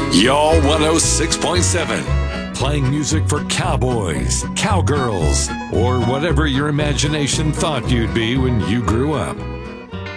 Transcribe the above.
Y'all 106.7. Playing music for cowboys, cowgirls, or whatever your imagination thought you'd be when you grew up.